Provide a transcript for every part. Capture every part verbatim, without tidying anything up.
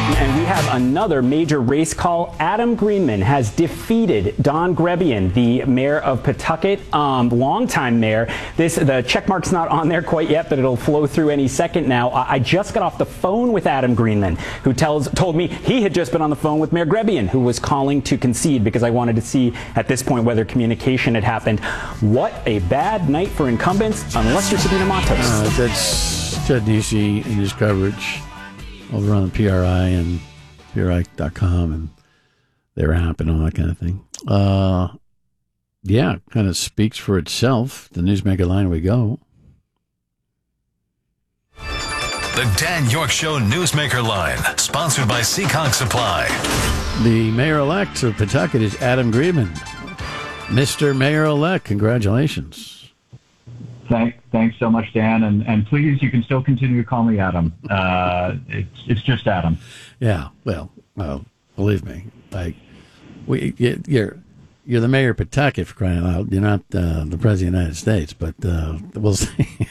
And we have another major race call. Adam Greenman has defeated Don Grebien, the mayor of Pawtucket, um, longtime mayor. This the check mark's not on there quite yet, but it'll flow through any second now. I just got off the phone with Adam Greenman, who tells told me he had just been on the phone with Mayor Grebien, who was calling to concede because I wanted to see at this point whether communication had happened. What a bad night for incumbents, unless you're Sabina Matos. Uh, that's Ted Nesi in his coverage over on the P R I and P R I dot com and their app and all that kind of thing. Uh, yeah, kind of speaks for itself. The Newsmaker line we go. The Dan York Show Newsmaker line, sponsored by Seekonk Supply. The mayor-elect of Pawtucket is Adam Greenman. Mister Mayor-elect, congratulations. Thank, thanks so much, Dan, and, and please, you can still continue to call me Adam. Uh, it's it's just Adam. Yeah, well, well, believe me, like we, you're you're the mayor of Pawtucket, for crying out loud. You're not uh, the president of the United States, but uh, we'll see.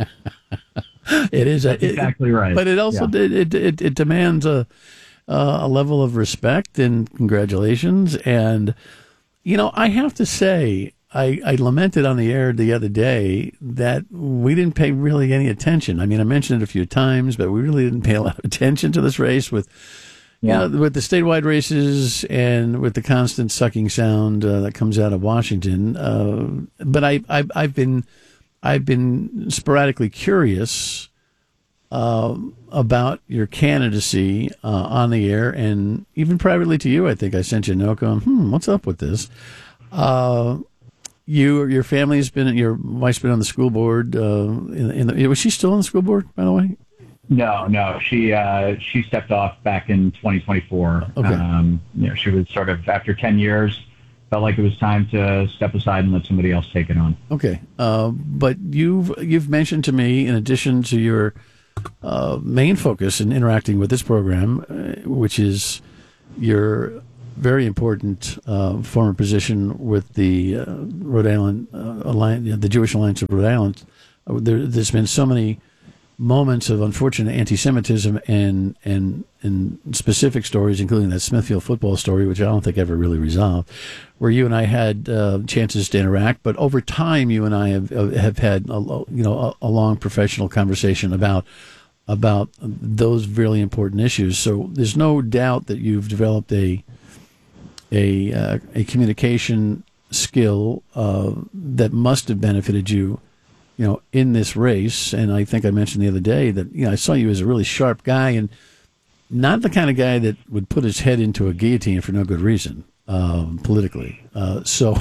It is a, That's exactly it, right, but it also yeah. it, it it demands a a level of respect and congratulations. And you know, I have to say, I, I lamented on the air the other day that we didn't pay really any attention. I mean, I mentioned it a few times, but we really didn't pay a lot of attention to this race with, yeah. you know, with the statewide races and with the constant sucking sound uh, that comes out of Washington. Uh, but I, I, I've been, I've been sporadically curious uh, about your candidacy uh, on the air, and even privately to you. I think I sent you a note going, "Hmm, what's up with this?" Uh, You, your family's been, your wife's been on the school board. Uh, in, in the, was she still on the school board, by the way? No, no. She uh, she stepped off back in twenty twenty-four. Okay. Um, you know, she was sort of, after ten years, felt like it was time to step aside and let somebody else take it on. Okay. Uh, but you've you've mentioned to me, in addition to your uh, main focus in interacting with this program, uh, which is your very important uh, former position with the uh, Rhode Island uh, Alliance, the Jewish Alliance of Rhode Island. Uh, there, there's been so many moments of unfortunate anti-Semitism and and and specific stories, including that Smithfield football story, which I don't think ever really resolved, where you and I had uh, chances to interact. But over time, you and I have have had a, you know a, a long professional conversation about about those really important issues. So there's no doubt that you've developed a a uh, a communication skill uh, that must have benefited you, you know, in this race. And I think I mentioned the other day that, you know, I saw you as a really sharp guy and not the kind of guy that would put his head into a guillotine for no good reason, um, politically. Uh, so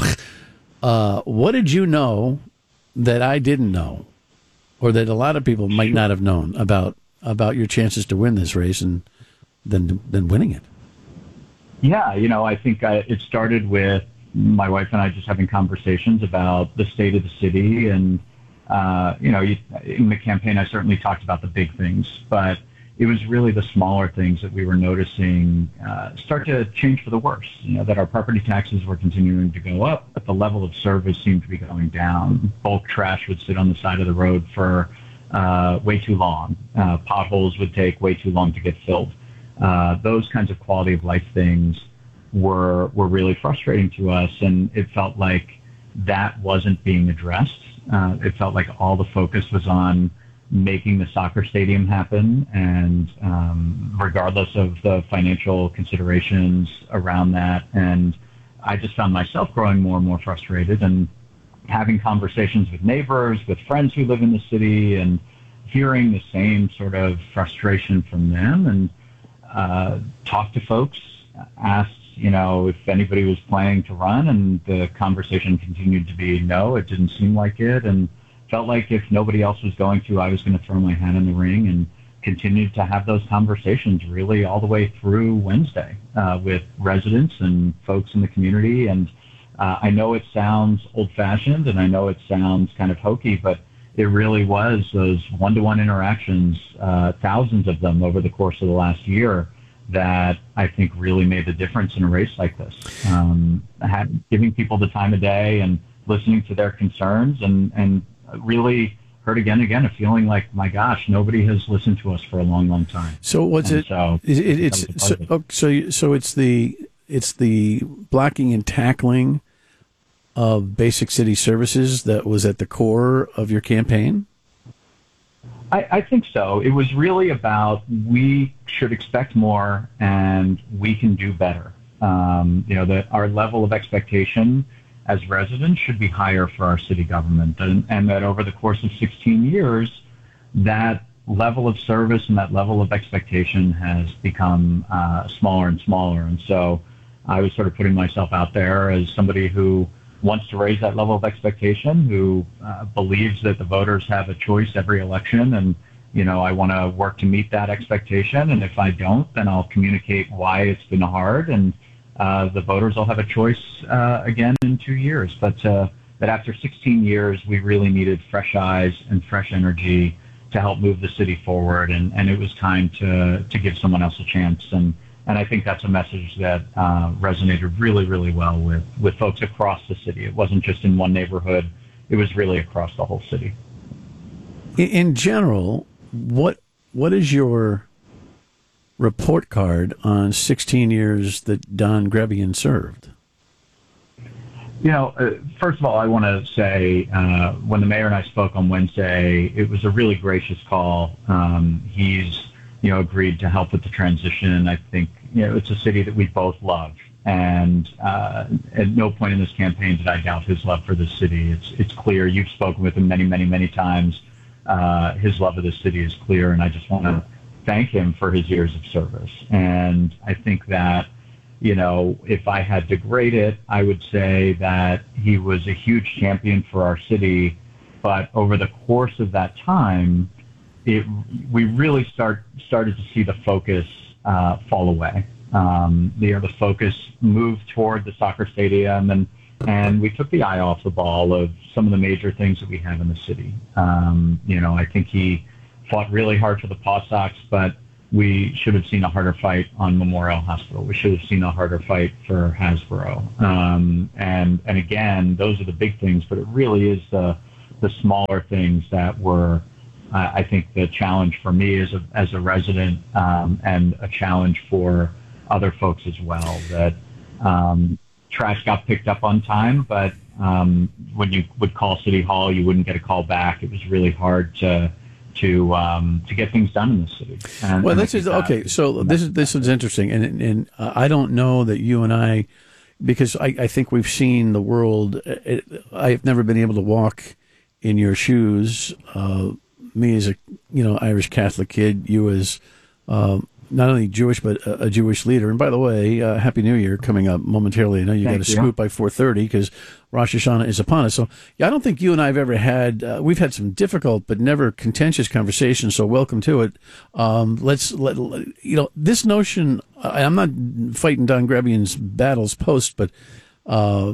uh, what did you know that I didn't know, or that a lot of people might not have known about about your chances to win this race and then then winning it? Yeah, you know, I think I, it started with my wife and I just having conversations about the state of the city. And, uh, you know, you, in the campaign, I certainly talked about the big things, but it was really the smaller things that we were noticing uh, start to change for the worse. You know, that our property taxes were continuing to go up, but the level of service seemed to be going down. Bulk trash would sit on the side of the road for uh, way too long. Uh, potholes would take way too long to get filled. Uh, those kinds of quality of life things were were really frustrating to us, and it felt like that wasn't being addressed. Uh, it felt like all the focus was on making the soccer stadium happen, and um, regardless of the financial considerations around that. And I just found myself growing more and more frustrated, and having conversations with neighbors, with friends who live in the city, and hearing the same sort of frustration from them. And Uh, talked to folks, asked, you know, if anybody was planning to run, and the conversation continued to be no, it didn't seem like it, and felt like if nobody else was going to, I was going to throw my hat in the ring, and continued to have those conversations really all the way through Wednesday uh, with residents and folks in the community. And uh, I know it sounds old-fashioned, and I know it sounds kind of hokey, but it really was those one-to-one interactions, uh, thousands of them over the course of the last year, that I think really made the difference in a race like this. Um, had, giving people the time of day and listening to their concerns, and, and really heard again and again a feeling like, my gosh, nobody has listened to us for a long, long time. So what's And it? So Is it it's that was a so, part of it. oh, so you- so it's the it's the blocking and tackling of basic city services that was at the core of your campaign. I, I think so. It was really about we should expect more and we can do better. Um, you know, that our level of expectation as residents should be higher for our city government, and, and that over the course of sixteen years, that level of service and that level of expectation has become uh, smaller and smaller. And so I was sort of putting myself out there as somebody who wants to raise that level of expectation, who uh, believes that the voters have a choice every election. And, you know, I want to work to meet that expectation. And if I don't, then I'll communicate why it's been hard. And uh, the voters will have a choice uh, again in two years. But uh, that after sixteen years, we really needed fresh eyes and fresh energy to help move the city forward. And, and it was time to, to give someone else a chance. And And I think that's a message that uh, resonated really, really well with, with folks across the city. It wasn't just in one neighborhood. It was really across the whole city. In, in general, what what is your report card on sixteen years that Don Grebian served? You know, uh, first of all, I want to say uh, when the mayor and I spoke on Wednesday, it was a really gracious call. Um, he's you know, agreed to help with the transition. I think, you know, it's a city that we both love. And uh, at no point in this campaign did I doubt his love for this city. It's it's clear. You've spoken with him many, many, many times. Uh, his love of the city is clear, and I just want to thank him for his years of service. And I think that, you know, if I had to grade it, I would say that he was a huge champion for our city. But over the course of that time, It, we really start started to see the focus uh, fall away. Um, you know, the focus moved toward the soccer stadium, and and we took the eye off the ball of some of the major things that we have in the city. Um, you know, I think he fought really hard for the Paw Sox, but we should have seen a harder fight on Memorial Hospital. We should have seen a harder fight for Hasbro. Um, and and again, those are the big things, but it really is the the smaller things that were. Uh, I think the challenge for me as a as a resident um, and a challenge for other folks as well, that um, trash got picked up on time, but um, when you would call City Hall, you wouldn't get a call back. It was really hard to to um, to get things done in the city. And, Well, and this is that, okay. So this is this is interesting, and and uh, I don't know that you and I, because I, I think we've seen the world. It, I've never been able to walk in your shoes. Uh, me as a you know Irish Catholic kid, you as uh, not only Jewish but a, a Jewish leader. And by the way, uh, Happy New Year coming up momentarily. I know you got Thank to you. scoot by four thirty because Rosh Hashanah is upon us. So yeah, I don't think you and I have ever had. Uh, we've had some difficult but never contentious conversations. So welcome to it. Um, let's let you know this notion. I, I'm not fighting Don Grebian's battles post, but. Uh,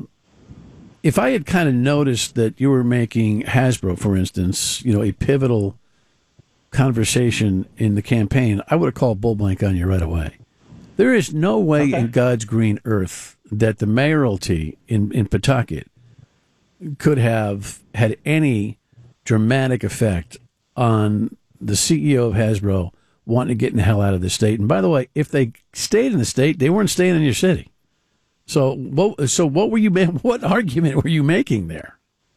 If I had kind of noticed that you were making Hasbro, for instance, you know, a pivotal conversation in the campaign, I would have called bull blank on you right away. There is no way Okay. in God's green earth that the mayoralty in, in Pawtucket could have had any dramatic effect on the C E O of Hasbro wanting to get the hell out of the state. And by the way, if they stayed in the state, they weren't staying in your city. So what? So what were you? What argument were you making there?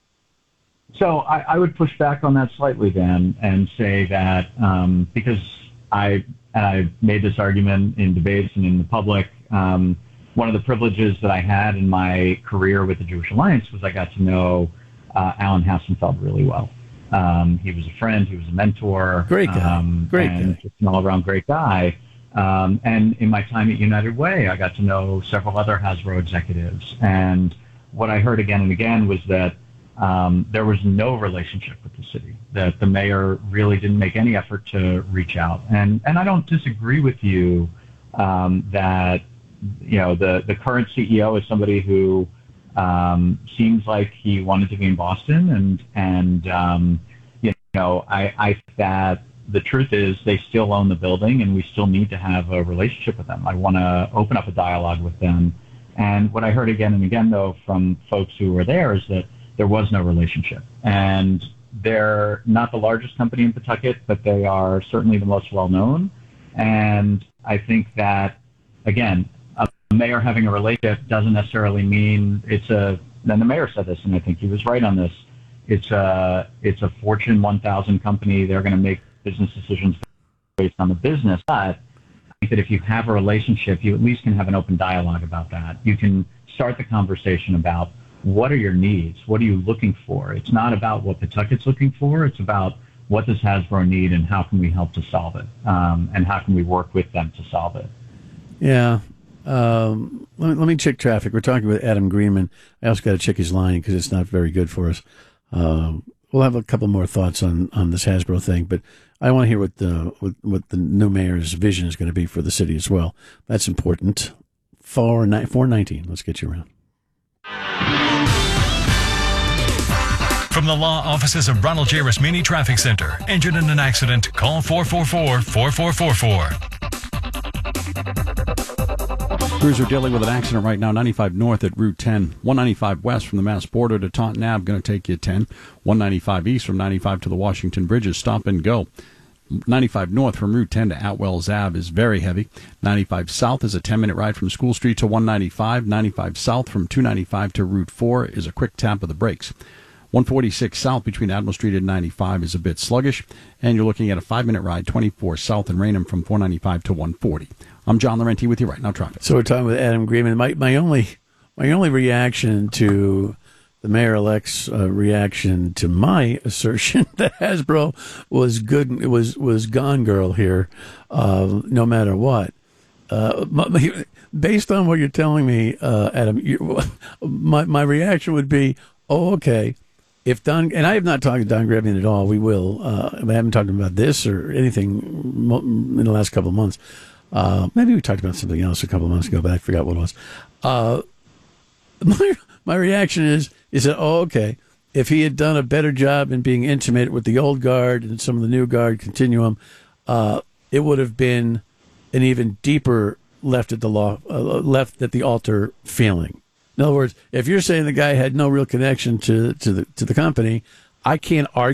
So I, I would push back on that slightly, Dan, and say that um, because I and I made this argument in debates and in the public. Um, one of the privileges that I had in my career with the Jewish Alliance was I got to know uh, Alan Hassenfeld really well. Um, he was a friend. He was a mentor. Great guy. Um, Great and guy. Just an all-around great guy. Um, and in my time at United Way, I got to know several other Hasbro executives. And what I heard again and again was that um, there was no relationship with the city, that the mayor really didn't make any effort to reach out. And and I don't disagree with you um, that, you know, the, the current C E O is somebody who um, seems like he wanted to be in Boston. And, and um, you know, I, I think that the truth is they still own the building and we still need to have a relationship with them. I want to open up a dialogue with them. And what I heard again and again, though, from folks who were there is that there was no relationship. And they're not the largest company in Pawtucket, but they are certainly the most well-known. And I think that, again, a mayor having a relationship doesn't necessarily mean it's a, then the mayor said this, and I think he was right on this, it's a, it's a Fortune one thousand company. They're going to make business decisions based on the business. But I think that if you have a relationship, you at least can have an open dialogue about that. You can start the conversation about what are your needs? What are you looking for? It's not about what Pawtucket's looking for. It's about what does Hasbro need and how can we help to solve it? Um, and how can we work with them to solve it? Yeah. Um, let, me, let me check traffic. We're talking with Adam Greenman. I also got to check his line because it's not very good for us. Um, we'll have a couple more thoughts on, on this Hasbro thing, but I want to hear what the what, what the new mayor's vision is going to be for the city as well. That's important. four nineteen. Let's get you around. From the law offices of Ronald J. Rasmini Traffic Center. Injured in an accident? Call four four four, four four four four. Crews are dealing with an accident right now, ninety-five north at Route ten, one ninety-five west from the Mass border to Taunton Avenue, going to take you ten, one ninety-five east from ninety-five to the Washington Bridges, stop and go. ninety-five north from Route ten to Atwells Ave is very heavy. ninety-five south is a ten-minute ride from School Street to one ninety-five. ninety-five south from two ninety-five to Route four is a quick tap of the brakes. one forty-six south between Admiral Street and ninety-five is a bit sluggish, and you're looking at a five-minute ride, twenty-four south and Raynham from four ninety-five to one forty. I'm John Laurenti with you right now, traffic. So we're talking with Adam Greenman. My my only my only reaction to the mayor-elect's uh, reaction to my assertion that Hasbro was good was was Gone Girl here, uh, no matter what. Uh, my, based on what you're telling me, uh, Adam, you, my my reaction would be, oh, okay. If Don, and I have not talked to Don Grebien at all, we will. Uh, I haven't talked about this or anything in the last couple of months. Uh, maybe we talked about something else a couple of months ago, but I forgot what it was. Uh, my my reaction is is that, oh, okay, if he had done a better job in being intimate with the old guard and some of the new guard continuum, uh, it would have been an even deeper left at the law, uh, left at the altar feeling. In other words, if you're saying the guy had no real connection to to the to the company, I can't argue